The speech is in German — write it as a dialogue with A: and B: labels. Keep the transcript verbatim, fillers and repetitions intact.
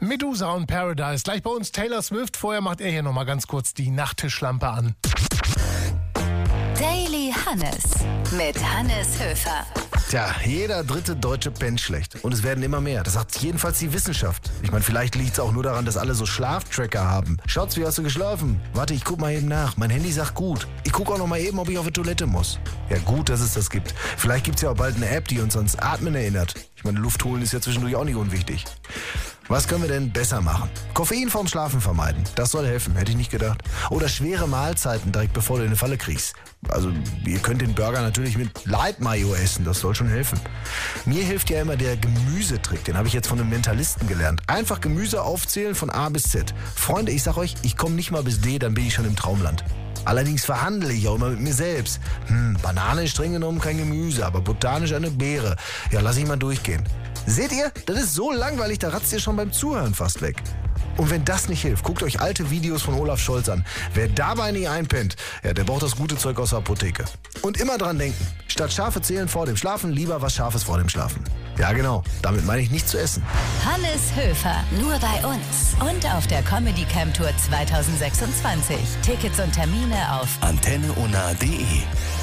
A: Medusa und Paradise. Gleich bei uns Taylor Swift. Vorher macht er hier nochmal ganz kurz die Nachttischlampe an.
B: Daily Hannes mit Hannes Höfer.
C: Tja, jeder dritte Deutsche pennt schlecht. Und es werden immer mehr. Das sagt jedenfalls die Wissenschaft. Ich meine, vielleicht liegt es auch nur daran, dass alle so Schlaftracker haben. Schatz, wie hast du geschlafen? Warte, ich guck mal eben nach. Mein Handy sagt gut. Ich guck auch noch mal eben, ob ich auf die Toilette muss. Ja, gut, dass es das gibt. Vielleicht gibt's ja auch bald eine App, die uns ans Atmen erinnert. Ich meine, Luft holen ist ja zwischendurch auch nicht unwichtig. Was können wir denn besser machen? Koffein vorm Schlafen vermeiden. Das soll helfen, hätte ich nicht gedacht. Oder schwere Mahlzeiten direkt bevor du in eine Falle kriegst. Also, ihr könnt den Burger natürlich mit Light Mayo essen, das soll schon helfen. Mir hilft ja immer der Gemüsetrick, den habe ich jetzt von einem Mentalisten gelernt. Einfach Gemüse aufzählen von A bis Z. Freunde, ich sag euch, ich komme nicht mal bis D, dann bin ich schon im Traumland. Allerdings verhandle ich auch immer mit mir selbst. Hm, Banane ist streng genommen kein Gemüse, aber botanisch eine Beere. Ja, lass ich mal durchgehen. Seht ihr, das ist so langweilig, da ratzt ihr schon beim Zuhören fast weg. Und wenn das nicht hilft, guckt euch alte Videos von Olaf Scholz an. Wer dabei nie einpennt, ja, der braucht das gute Zeug aus der Apotheke. Und immer dran denken, statt Schafe zählen vor dem Schlafen, lieber was Scharfes vor dem Schlafen. Ja genau, damit meine ich nicht zu essen.
B: Hannes Höfer, nur bei uns und auf der Comedy Camp Tour zwanzig sechsundzwanzig. Tickets und Termine auf
D: antenne ona punkt de.